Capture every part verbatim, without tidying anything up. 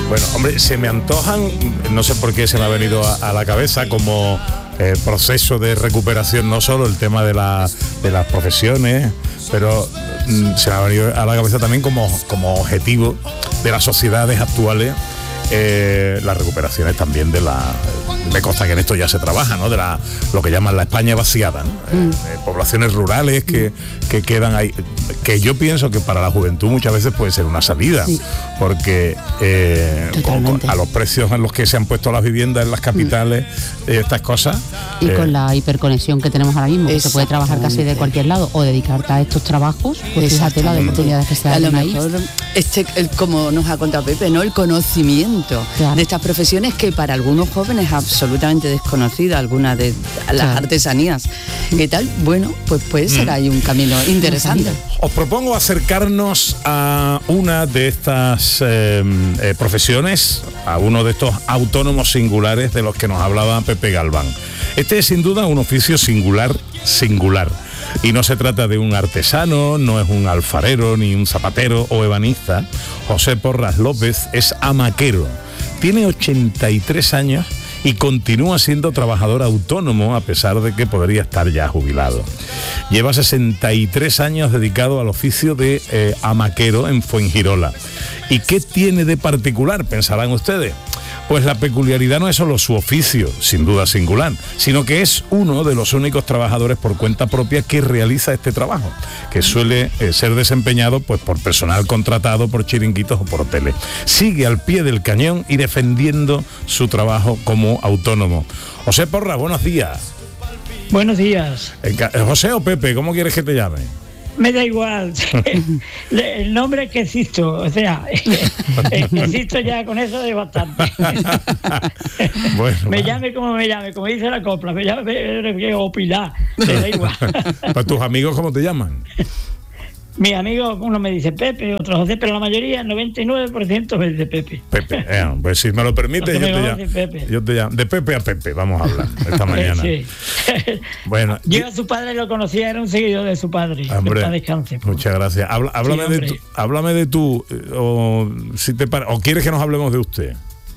Bueno, hombre, se me antojan, no sé por qué se me ha venido a, a la cabeza como eh, proceso de recuperación, no solo el tema de, la, de las profesiones, pero mm, se me ha venido a la cabeza también como, como objetivo de las sociedades actuales. Eh, las recuperaciones también de la, me consta que en esto ya se trabaja, ¿no? De la, lo que llaman la España vaciada, ¿no? Mm. Eh, eh, poblaciones rurales que, que quedan ahí, que yo pienso que para la juventud muchas veces puede ser una salida, sí. porque eh, con, a los precios en los que se han puesto las viviendas en las capitales, mm. eh, estas cosas. Y eh, con la hiperconexión que tenemos ahora mismo, que se puede trabajar casi de cualquier lado o dedicarte a estos trabajos, pues fíjate la de oportunidades que se dan a lo ahí. mejor este, el, como nos ha contado Pepe, ¿no? El conocimiento claro. de estas profesiones que para algunos jóvenes es absolutamente desconocida, algunas de las claro. artesanías. ¿Qué tal? Bueno, pues puede ser mm. ahí un camino interesante. Os propongo acercarnos a una de estas eh, eh, profesiones, a uno de estos autónomos singulares de los que nos hablaba Pepe Galván. Este es sin duda un oficio singular, singular. Y no se trata de un artesano, no es un alfarero, ni un zapatero o ebanista. José Porras López es hamaquero. Tiene ochenta y tres años y continúa siendo trabajador autónomo a pesar de que podría estar ya jubilado. Lleva sesenta y tres años dedicado al oficio de eh, hamaquero en Fuengirola. ¿Y qué tiene de particular, pensarán ustedes? Pues la peculiaridad no es solo su oficio, sin duda singular, sino que es uno de los únicos trabajadores por cuenta propia que realiza este trabajo, que suele eh, ser desempeñado pues por personal contratado, por chiringuitos o por hoteles. Sigue al pie del cañón y defendiendo su trabajo como autónomo. José Porras, buenos días. Buenos días. José o Pepe, ¿cómo quieres que te llame? Me da igual, el nombre es que existo, o sea, existo ya con eso de bastante. Bueno, me llame como me llame, como dice la copla, me llame o Pilar, me da igual. ¿Para tus amigos cómo te llaman? Mis amigos, uno me dice Pepe, otro José, pero la mayoría, el noventa y nueve por ciento es de Pepe. Pepe, eh, pues si me lo permite, yo te, llamo, yo te llamo. De Pepe a Pepe, vamos a hablar esta mañana. Sí. Bueno, yo a su padre lo conocía, era un seguidor de su padre. Hombre, descanse, muchas gracias. Habla, háblame, sí, de tu, háblame de tú, o, si te, o quieres que nos hablemos de usted.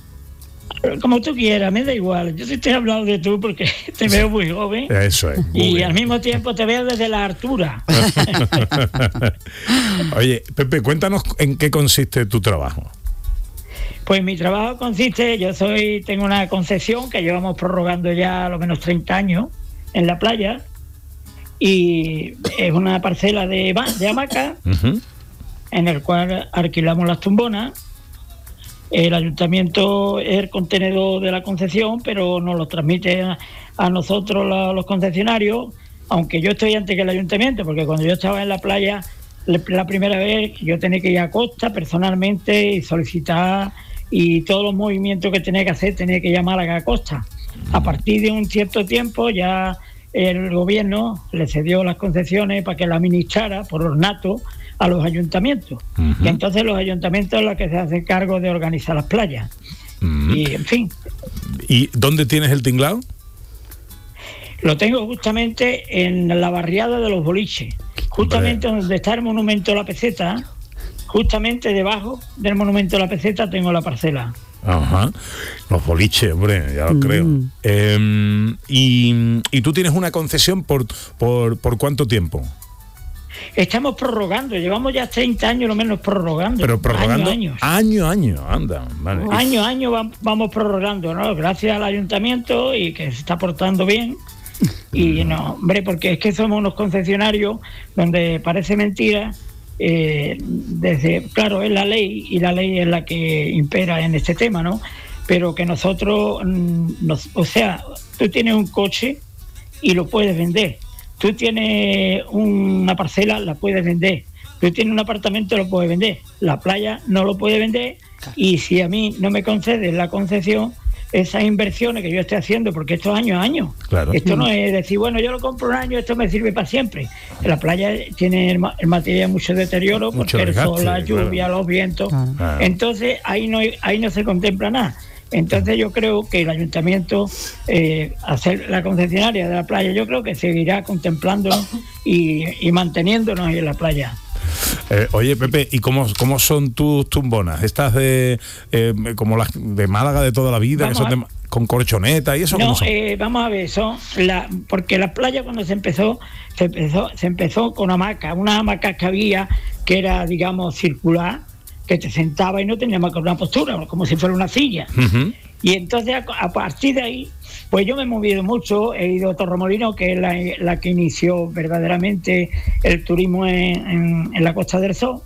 Como tú quieras, me da igual. Yo sí te he hablado de tú porque te veo muy joven. Eso es. Y bien. Al mismo tiempo te veo desde la altura. Oye, Pepe, cuéntanos en qué consiste tu trabajo. Pues mi trabajo consiste, yo soy, tengo una concesión que llevamos prorrogando ya a lo menos treinta años en la playa, y es una parcela de, de hamaca, uh-huh. en el cual alquilamos las tumbonas. El ayuntamiento es el contenedor de la concesión, pero nos lo transmite a, a nosotros la, los concesionarios, aunque yo estoy antes que el ayuntamiento, porque cuando yo estaba en la playa, la, la primera vez yo tenía que ir a costa personalmente y solicitar, y todos los movimientos que tenía que hacer tenía que llamar a la costa. A partir de un cierto tiempo ya el gobierno le cedió las concesiones para que la administrara por ornato a los ayuntamientos. Uh-huh. Y entonces los ayuntamientos son los que se hacen cargo de organizar las playas. Uh-huh. Y en fin. ¿Y dónde tienes el tinglado? Lo tengo justamente en la barriada de los Boliches, justamente Hombre. donde está el monumento a la peseta. Justamente debajo del monumento a la peseta tengo la parcela. Ajá, los Boliches, hombre, ya lo mm. creo. Eh, y, ¿Y tú tienes una concesión por, por, por cuánto tiempo? Estamos prorrogando, llevamos ya treinta años lo menos prorrogando. Pero prorrogando año año, año, anda. Vale. Año a año vamos prorrogando, ¿no? Gracias al ayuntamiento y que se está portando bien. Y no, hombre, porque es que somos unos concesionarios donde parece mentira. Eh, desde, claro, es la ley y la ley es la que impera en este tema, ¿no? Pero que nosotros, nos, o sea, tú tienes un coche y lo puedes vender. Tú tienes una parcela, la puedes vender. Tú tienes un apartamento, lo puedes vender. La playa no lo puedes vender. Y si a mí no me concedes la concesión, esas inversiones que yo estoy haciendo, porque esto es año a año. Claro. Esto no es decir, bueno, yo lo compro un año, esto me sirve para siempre. La playa tiene el, el material mucho deterioro, mucho porque desgaste, el sol, la lluvia, claro. los vientos. Claro. Entonces, ahí no, ahí no se contempla nada. Entonces yo creo que el ayuntamiento, eh, hacer la concesionaria de la playa, yo creo que seguirá contemplando y, y manteniéndonos en la playa. Eh, oye, Pepe, ¿y cómo, cómo son tus tumbonas? Estas de eh, como las de Málaga de toda la vida, vamos que son a... de, con colchoneta y eso. No, ¿cómo son? Eh, vamos a ver, son la, porque la playa cuando se empezó, se empezó, se empezó con hamacas, unas hamacas que había que era, digamos, circular, que te sentaba y no tenía más que una postura, como si fuera una silla. Uh-huh. Y entonces a, a partir de ahí, pues yo me he movido mucho, he ido a Torremolinos, que es la, la que inició verdaderamente el turismo en, en, en la Costa del Sol,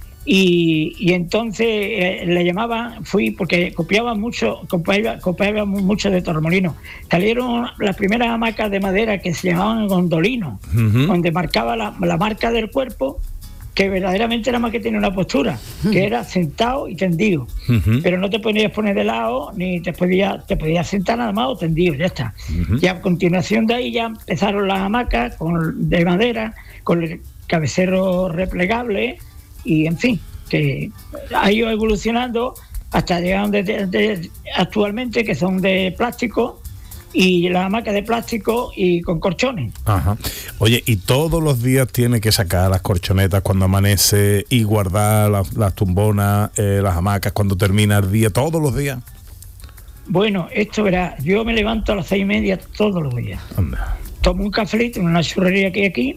y, y entonces eh, le llamaba, fui porque copiaba mucho, copiaba, copiaba mucho de Torremolinos. Salieron las primeras hamacas de madera que se llamaban gondolinos, uh-huh. donde marcaba la, la marca del cuerpo, que verdaderamente era más que tenía una postura, uh-huh. que era sentado y tendido, uh-huh. pero no te podías poner de lado ni te podías te podías sentar nada más o tendido, ya está. Uh-huh. Y a continuación de ahí ya empezaron las hamacas con, de madera, con el cabecero replegable, y en fin, que ha ido evolucionando hasta llegar donde de, de, actualmente, que son de plástico, y la hamaca de plástico y con colchones. Ajá. Oye, ¿y todos los días tiene que sacar las colchonetas cuando amanece y guardar las, las tumbonas, eh, las hamacas cuando termina el día, todos los días? Bueno, esto verá, yo me levanto a las seis y media todos los días. Anda. Tomo un cafelito en una churrería que hay aquí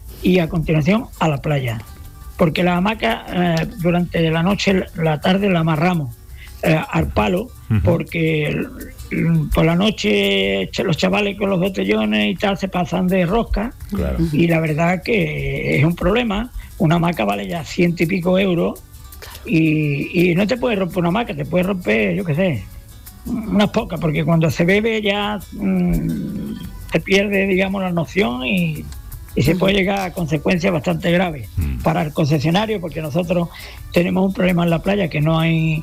y a continuación a la playa. Porque la hamaca eh, durante la noche, la tarde la amarramos eh, al palo, uh-huh. porque por la noche los chavales con los botellones y tal se pasan de rosca, claro. y la verdad que es un problema. Una hamaca vale ya ciento y pico euros, y, y no te puedes romper una hamaca, te puedes romper, yo qué sé, unas pocas, porque cuando se bebe ya mmm, se pierde, digamos, la noción y, y se puede llegar a consecuencias bastante graves mm. para el concesionario, porque nosotros tenemos un problema en la playa, que no hay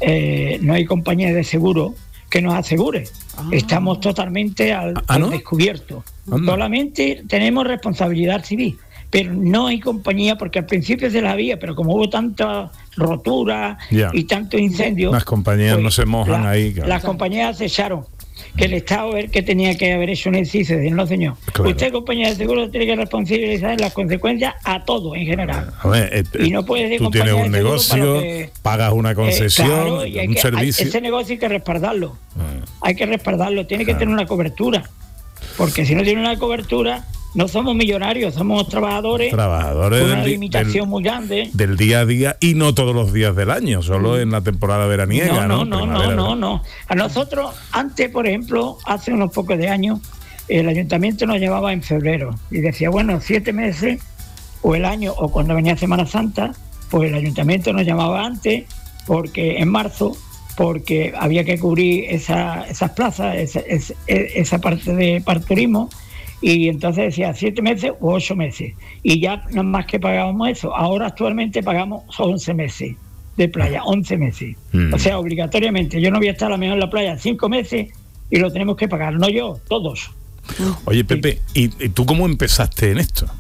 eh, no hay compañía de seguro que nos asegure. Ah. Estamos totalmente al, ¿Ah, al no? descubierto. ¿Anda? Solamente tenemos responsabilidad civil, pero no hay compañía, porque al principio se la había, pero como hubo tanta rotura yeah. y tanto incendio, las compañías pues, no se mojan la, ahí. Claro. Las compañías se echaron. Que el Estado ver que tenía que haber hecho un inciso, decir, no señor, claro. usted, compañía de seguro, tiene que responsabilizar las consecuencias a todo en general. A ver, eh, y no puede decir, tú tienes un negocio, que, pagas una concesión, eh, claro, y hay un que, servicio. Hay, ese negocio hay que respaldarlo, ah. hay que respaldarlo, tiene claro. que tener una cobertura, porque si no tiene una cobertura, no somos millonarios, somos trabajadores, trabajadores con una del, limitación del, muy grande. Del día a día, y no todos los días del año, solo mm. en la temporada veraniega, ¿no? No, no, no, no, no, no. A nosotros, antes, por ejemplo, hace unos pocos de años, el ayuntamiento nos llevaba en febrero y decía, bueno, siete meses, o el año, o cuando venía Semana Santa, pues el ayuntamiento nos llamaba antes, porque en marzo, porque había que cubrir esa, esas plazas, esa, esa, esa parte de parturismo. Y entonces decía siete meses u ocho meses, y ya no más que pagábamos eso. Ahora actualmente pagamos once meses de playa, once meses. Mm. O sea, obligatoriamente, yo no voy a estar a lo mejor en la playa cinco meses y lo tenemos que pagar, no yo, todos. Oye, Pepe, ¿y, y tú cómo empezaste en esto?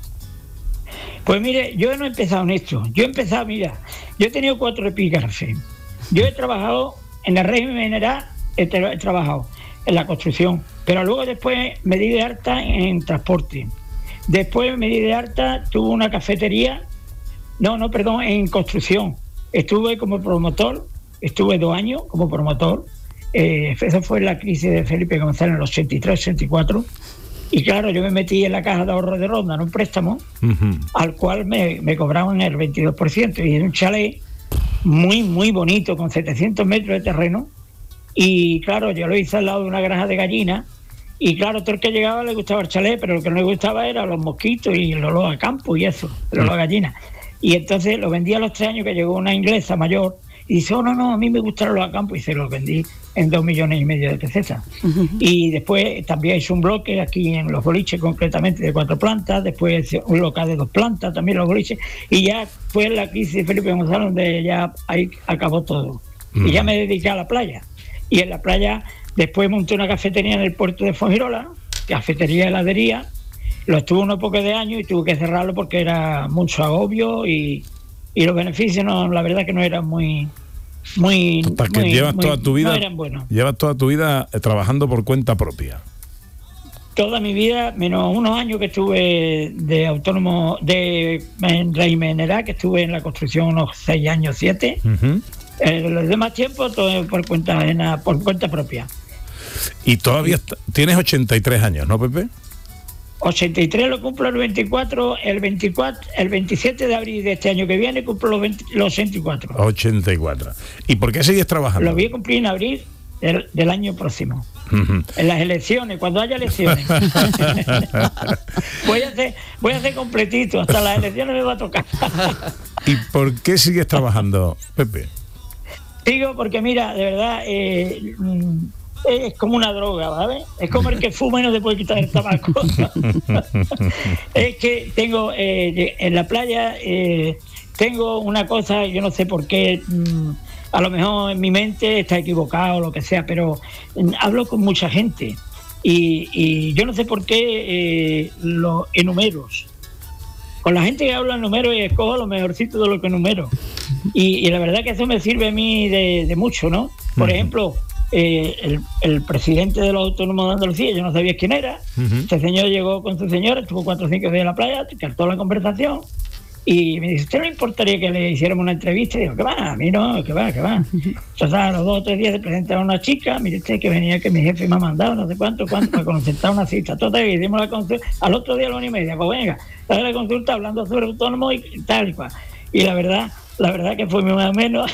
Pues mire, yo no he empezado en esto, yo he empezado, mira, yo he tenido cuatro epígrafes. Yo he trabajado en el régimen general, he, tra- he trabajado en la construcción, pero luego después me di de alta en transporte. Después me di de alta, tuve una cafetería, no, no, perdón, en construcción. Estuve como promotor, estuve dos años como promotor. Eh, eso fue la crisis de Felipe González en el ochenta y tres, ochenta y cuatro. Y claro, yo me metí en la caja de ahorro de Ronda en un préstamo, uh-huh. al cual me, me cobraban el veintidós por ciento. Y en un chalet muy, muy bonito, con setecientos metros de terreno. Y claro, yo lo hice al lado de una granja de gallinas, y claro, todo el que llegaba le gustaba el chalet, pero lo que no le gustaba era los mosquitos y el olor a campo y eso, el olor a gallinas. Y entonces lo vendí a los tres años, que llegó una inglesa mayor, y dice, oh, no, no, a mí me gusta el olor a campo, y se lo vendí en dos millones y medio de pesetas. Uh-huh. Y después también hice un bloque aquí en Los Boliches, concretamente de cuatro plantas, después un local de dos plantas, también Los Boliches, y ya fue la crisis de Felipe González donde ya ahí acabó todo. Uh-huh. Y ya me dediqué a la playa. Y en la playa después monté una cafetería en el puerto de Fuengirola, cafetería y heladería. Lo estuve unos pocos de años y tuve que cerrarlo porque era mucho agobio y, y los beneficios, no, la verdad que no eran muy... muy, muy, llevas muy toda tu vida, no eran buenos. Llevas toda tu vida trabajando por cuenta propia. toda mi vida, menos unos años que estuve de autónomo, de en régimen general, que estuve en la construcción unos seis años, siete. Uh-huh. Eh, los demás tiempos, todo por cuenta ajena, por cuenta propia. Y todavía está, tienes ochenta y tres años, ¿no, Pepe? ochenta y tres lo cumplo el veinticuatro, el veinticuatro, el veintisiete de abril de este año que viene cumplo los, veinte, los ochenta y cuatro. ochenta y cuatro. ¿Y por qué sigues trabajando? Lo voy a cumplir en abril del, del año próximo. Uh-huh. En las elecciones, cuando haya elecciones. voy a hacer, voy a hacer completito, hasta las elecciones me va a tocar. ¿Y por qué sigues trabajando, Pepe? Sigo porque mira, de verdad, eh, es como una droga, ¿vale? Es como el que fuma y no se puede quitar el tabaco. Es que tengo eh, en la playa eh, tengo una cosa, yo no sé por qué, mmm, a lo mejor en mi mente está equivocado o lo que sea, pero mmm, hablo con mucha gente y, y yo no sé por qué eh, los enumeros. Con la gente que habla en números y escojo lo mejorcito de lo que enumero. Y, y la verdad que eso me sirve a mí de, de mucho, ¿no? Por uh-huh. ejemplo, eh, el, el presidente de los autónomos de Andalucía, yo no sabía quién era. Uh-huh. Este señor llegó con su señora, estuvo cuatro o cinco días en la playa, cartó la conversación y me dice, ¿usted no le importaría que le hiciéramos una entrevista? Y digo, ¿qué va? A mí no, ¿qué va? ¿Qué va? Entonces a los dos o tres días se presentaba una chica, mire usted que venía, que mi jefe me ha mandado, no sé cuánto, cuánto, para concertar una cita. Total, que hicimos la consulta, al otro día a la una y media, pues venga, dale la consulta hablando sobre autónomos y tal y cual. Y la verdad, la verdad que fue muy más o menos,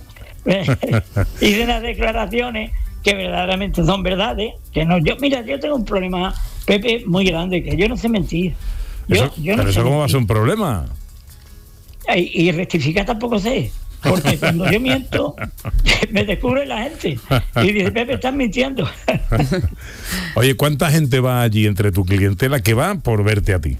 hice unas declaraciones que verdaderamente son verdades, que no, yo, mira, yo tengo un problema, Pepe, muy grande, que yo no sé mentir. Yo, eso, yo no pero sé eso cómo mentir. va a ser un problema. Y, y rectificar tampoco sé, porque cuando yo miento me descubre la gente y dice, Pepe, estás mintiendo. Oye, ¿cuánta gente va allí entre tu clientela que va por verte a ti?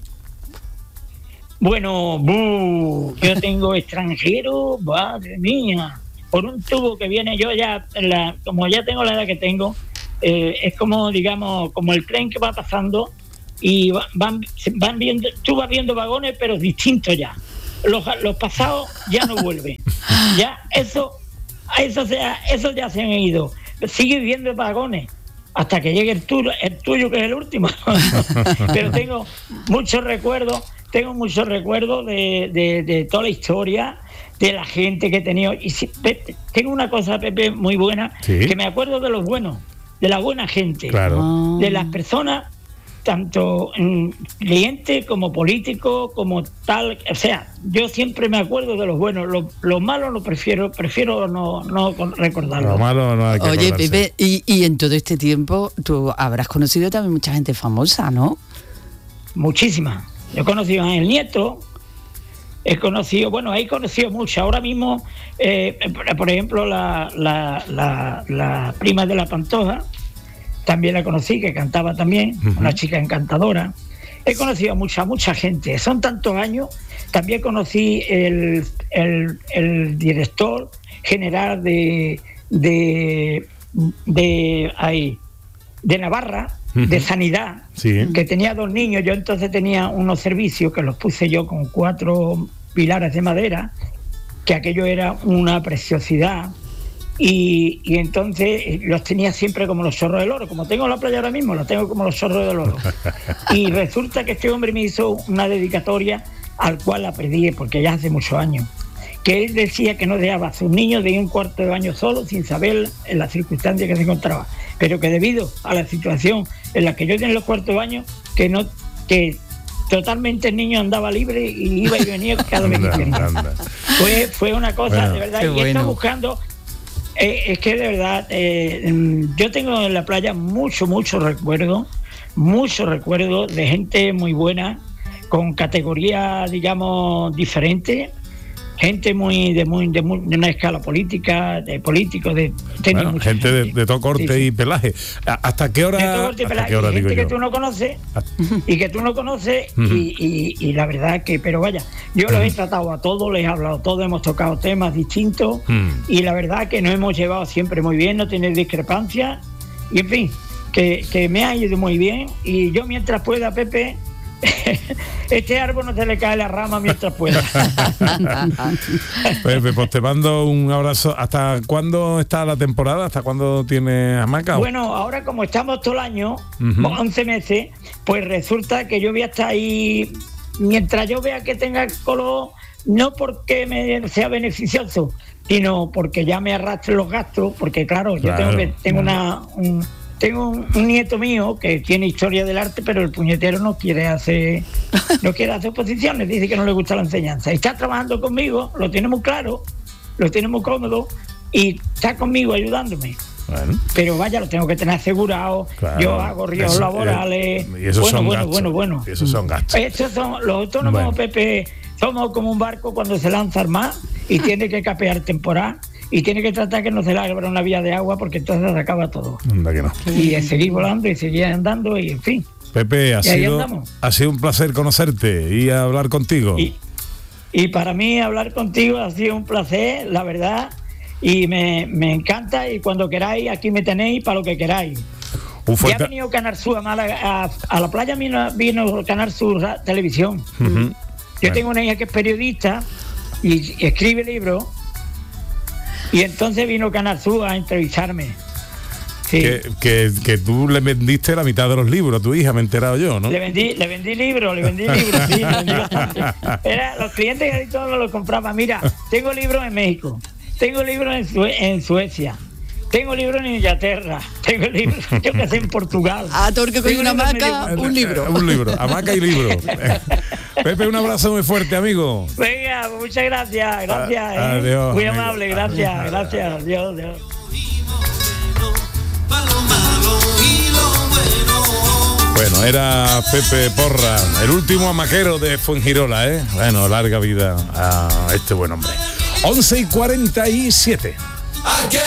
Bueno, buh, yo tengo extranjeros, madre mía, por un tubo que viene, yo ya, la, como ya tengo la edad que tengo, eh, es como, digamos, como el tren que va pasando y va, van, van viendo, tú vas viendo vagones, pero distintos ya. Los, los pasados ya no vuelven. Ya, eso, eso, sea, eso ya se han ido. Sigue viendo vagones hasta que llegue el tuyo, el tuyo que es el último. Pero tengo muchos recuerdos, tengo muchos recuerdos de, de, de toda la historia, de la gente que he tenido. Y si, tengo una cosa, Pepe, muy buena, ¿sí? Que me acuerdo de los buenos, de la buena gente, claro. De las personas, tanto mm, cliente como político, como tal, o sea, yo siempre me acuerdo de los buenos, los, los malos lo prefiero, prefiero no, no recordarlo. Lo malo no hay que Oye, acordarse. Pepe, y, y en todo este tiempo tú habrás conocido también mucha gente famosa, ¿no? Muchísima. Yo he conocido a el nieto, he conocido, bueno, he conocido mucho. Ahora mismo, eh, por ejemplo, la, la, la, la prima de la Pantoja, también la conocí, que cantaba también, uh-huh. Una chica encantadora. He conocido a mucha, mucha gente. Son tantos años. También conocí el, el, el director general de de de, ahí, de Navarra, uh-huh. De Sanidad, sí. Que tenía dos niños. Yo entonces tenía unos servicios que los puse yo con cuatro pilares de madera, que aquello era una preciosidad. Y, y entonces los tenía siempre como los chorros del oro. Como tengo la playa ahora mismo, los tengo como los chorros del oro. Y resulta que este hombre me hizo una dedicatoria al cual la perdí, porque ya hace muchos años. Que él decía que no dejaba a sus niños de ir un cuarto de baño solo, sin saber en las circunstancias que se encontraba. Pero que debido a la situación en la que yo tenía los cuartos de baño, que no que totalmente el niño andaba libre y iba y venía cada vez que quería. Fue, fue una cosa, bueno, de verdad. Y bueno. Está buscando... Eh, es que de verdad, eh, yo tengo en la playa mucho, mucho recuerdo, mucho recuerdo de gente muy buena, con categorías, digamos, diferentes, gente muy de muy de, muy, de una escala política, de políticos, de bueno, gente, gente de, de todo corte, sí, sí. Y pelaje. ¿Hasta qué hora? De todo corte y pelaje. Qué hora, y gente digo que yo? tú no conoces y que tú no conoces uh-huh. y, y, y la verdad que, pero vaya, yo uh-huh. los he tratado a todos, les he hablado a todos, hemos tocado temas distintos uh-huh. y la verdad que nos hemos llevado siempre muy bien, no tener discrepancias y en fin, que, que me ha ido muy bien y yo mientras pueda, Pepe, este árbol no se le cae la rama mientras pueda. Pepe, pues te mando un abrazo. ¿Hasta cuándo está la temporada? ¿Hasta cuándo tiene hamaca? Bueno, ahora como estamos todo el año, uh-huh. once meses, pues resulta que yo voy a estar ahí, mientras yo vea que tenga color, no porque me sea beneficioso, sino porque ya me arrastren los gastos, porque claro, yo claro. tengo que tengo una un, tengo un, un nieto mío que tiene historia del arte, pero el puñetero no quiere hacer no quiere hacer oposiciones, dice que no le gusta la enseñanza. Está trabajando conmigo, lo tiene muy claro, lo tiene muy cómodo y está conmigo ayudándome. Bueno. Pero vaya, lo tengo que tener asegurado. Claro. Yo hago riesgos eso, laborales. Eh, y esos bueno, son bueno, gastos. bueno, bueno. Y esos son gastos. Estos son los autónomos, bueno. Pepe. Somos como un barco cuando se lanza al mar y tiene que capear temporal y tiene que tratar que no se le abra una vía de agua porque entonces se acaba todo. Anda que no. Y es seguir volando y seguir andando y en fin. Pepe, ha sido, ha sido un placer conocerte y hablar contigo. Y, y para mí hablar contigo ha sido un placer, la verdad, y me, me encanta y cuando queráis aquí me tenéis para lo que queráis. Ya ha venido Canal Sur a, Málaga, a, a la playa vino, vino Canal Sur Televisión. Uh-huh. Yo bueno. tengo una hija que es periodista y, y escribe libros y entonces vino Canal Sur a entrevistarme. Sí. Que, que, que tú le vendiste la mitad de los libros a tu hija, me he enterado yo, ¿no? Le vendí, le vendí libros, le vendí libros, sí, le vendí bastante. Era, los clientes casi todos los compraban. Mira, tengo libros en México, tengo libros en, Sue- en Suecia, tengo libros en Inglaterra, tengo libros, yo que sé, en Portugal. Ah, todo el que coge una hamaca, un libro. Un libro, hamaca y libro. Pepe, un abrazo muy fuerte, amigo. Venga, muchas gracias, gracias. A, eh. adiós. Muy amigo. amable, gracias, gracias, adiós, adiós. Bueno, era Pepe Porra, el último hamaquero de Fuengirola, ¿eh? Bueno, larga vida a este buen hombre. once y cuarenta y siete.